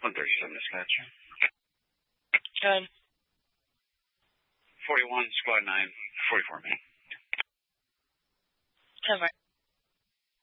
137 dispatch. Good. 41, squad 9, 44 man. Cover.